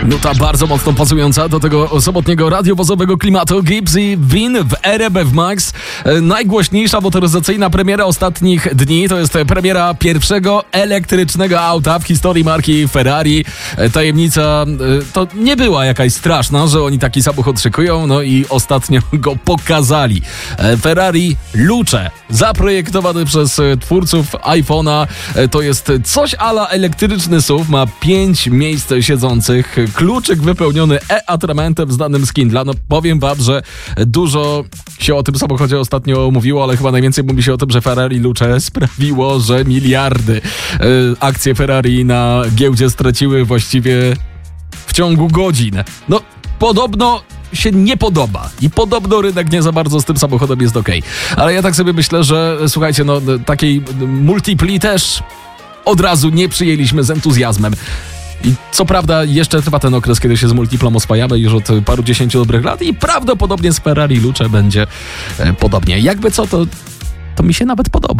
Nuta bardzo mocno pasująca do tego sobotniego radiowozowego klimatu. Gibbs i Vin w RMF Max. Najgłośniejsza motoryzacyjna premiera ostatnich dni to jest premiera pierwszego elektrycznego auta w historii marki Ferrari. Tajemnica to nie była jakaś straszna, że oni taki samochód szykują, no i ostatnio go pokazali. Ferrari Luce, zaprojektowany przez twórców iPhone'a. To jest coś a la elektryczny SUV, ma 5 miejsc siedzących, kluczyk wypełniony e-atramentem znanym z Kindla. No powiem wam, że dużo się o tym samochodzie ostatnio mówiło, ale chyba najwięcej mówi się o tym, że Ferrari Luce sprawiło, że miliardy akcje Ferrari na giełdzie straciły właściwie w ciągu godzin. No podobno się nie podoba i podobno rynek nie za bardzo z tym samochodem jest okej. Ale ja tak sobie myślę, że słuchajcie, no takiej multipli też od razu nie przyjęliśmy z entuzjazmem. I co prawda jeszcze trwa ten okres, kiedy się z multiplą oswajamy już od paru 10 dobrych lat i prawdopodobnie z Ferrari Luce będzie podobnie. Jakby co, to mi się nawet podoba.